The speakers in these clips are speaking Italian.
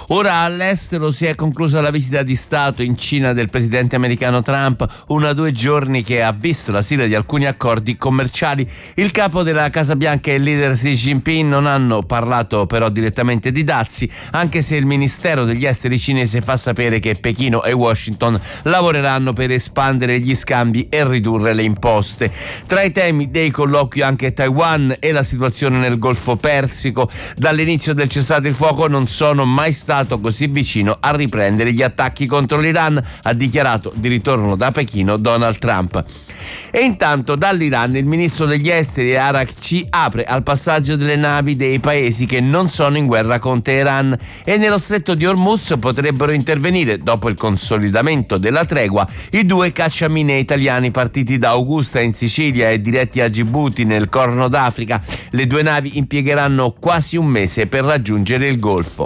Ora all'estero si è conclusa la visita di Stato in Cina del presidente americano Trump, 1 o 2 giorni che ha visto la sigla di alcuni accordi commerciali. Il capo della Casa Bianca e il leader Xi Jinping non hanno parlato però direttamente di dazi, anche se il Ministero degli Esteri cinese fa sapere che Pechino e Washington lavoreranno per espandere gli scambi e ridurre le imposte. Tra i temi dei colloqui anche Taiwan e la situazione nel Golfo Persico. Dall'inizio del cessate il fuoco non sono mai stato così vicino a riprendere gli attacchi contro l'Iran, ha dichiarato di ritorno da Pechino Donald Trump. E intanto dall'Iran il ministro degli esteri Araghchi apre al passaggio delle navi dei paesi che non sono in guerra con Teheran e nello stretto di Hormuz potrebbero intervenire, dopo il consolidamento della tregua, i 2 cacciamine italiani partiti da Augusta in Sicilia e diretti a Gibuti nel Corno d'Africa. Le 2 navi impiegheranno quasi un mese per raggiungere il Golfo.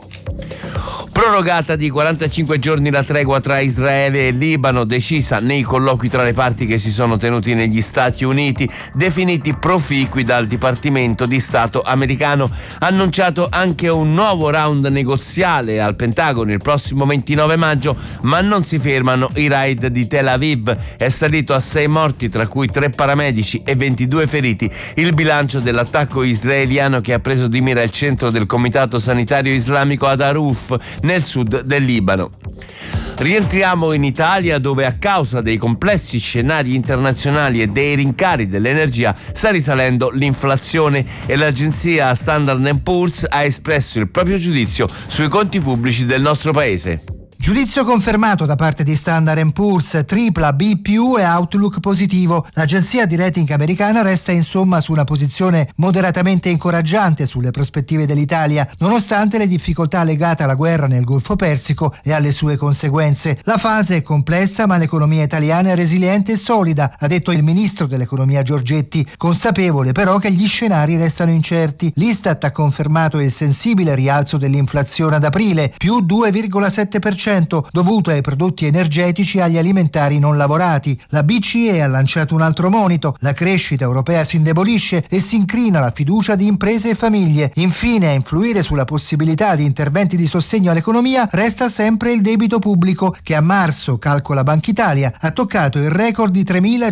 Prorogata di 45 giorni la tregua tra Israele e Libano, decisa nei colloqui tra le parti che si sono tenuti negli Stati Uniti, definiti proficui dal Dipartimento di Stato americano. Annunciato anche un nuovo round negoziale al Pentagono il prossimo 29 maggio, ma non si fermano i raid di Tel Aviv. È salito a 6 morti, tra cui 3 paramedici e 22 feriti, il bilancio dell'attacco israeliano che ha preso di mira il centro del Comitato Sanitario Islamico ad Aruf, nel sud del Libano. Rientriamo in Italia, dove a causa dei complessi scenari internazionali e dei rincari dell'energia sta risalendo l'inflazione e l'agenzia Standard & Poor's ha espresso il proprio giudizio sui conti pubblici del nostro paese. Giudizio confermato da parte di Standard & Poor's, tripla B+ e outlook positivo. L'agenzia di rating americana resta insomma su una posizione moderatamente incoraggiante sulle prospettive dell'Italia, nonostante le difficoltà legate alla guerra nel Golfo Persico e alle sue conseguenze. La fase è complessa, ma l'economia italiana è resiliente e solida, ha detto il ministro dell'economia Giorgetti, consapevole però che gli scenari restano incerti. L'Istat ha confermato il sensibile rialzo dell'inflazione ad aprile, più 2,7%, dovuto ai prodotti energetici e agli alimentari non lavorati. La BCE ha lanciato un altro monito: la crescita europea si indebolisce e si incrina la fiducia di imprese e famiglie. Infine, a influire sulla possibilità di interventi di sostegno all'economia resta sempre il debito pubblico, che a marzo, calcola Banca Italia, ha toccato il record di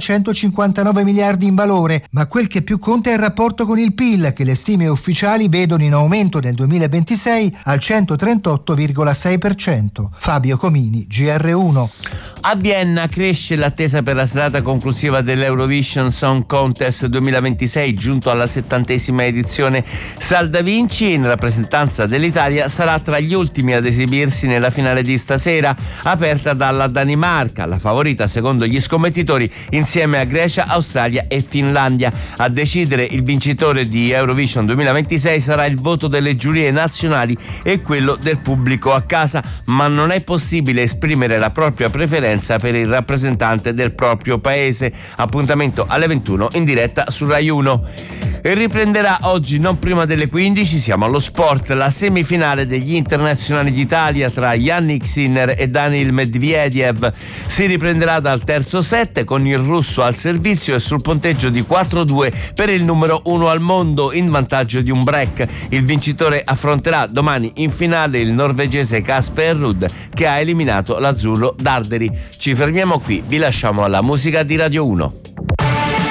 3.159 miliardi in valore, ma quel che più conta è il rapporto con il PIL, che le stime ufficiali vedono in aumento nel 2026 al 138,6%. Fabio Comini, GR1. A Vienna cresce l'attesa per la serata conclusiva dell'Eurovision Song Contest 2026, giunto alla 70ª edizione. Sal Da Vinci, in rappresentanza dell'Italia, sarà tra gli ultimi ad esibirsi nella finale di stasera, aperta dalla Danimarca, la favorita secondo gli scommettitori, insieme a Grecia, Australia e Finlandia. A decidere il vincitore di Eurovision 2026 sarà il voto delle giurie nazionali e quello del pubblico a casa, ma non è possibile esprimere la propria preferenza per il rappresentante del proprio paese. Appuntamento alle 21 in diretta su Rai 1. E riprenderà oggi non prima delle 15, siamo allo sport, la semifinale degli internazionali d'Italia tra Yannick Sinner e Daniil Medvedev. Si riprenderà dal terzo set con il russo al servizio e sul punteggio di 4-2 per il numero 1 al mondo, in vantaggio di un break. Il vincitore affronterà domani in finale il norvegese Casper Ruud, che ha eliminato l'azzurro Darderi. Ci fermiamo qui, vi lasciamo alla musica di Radio 1.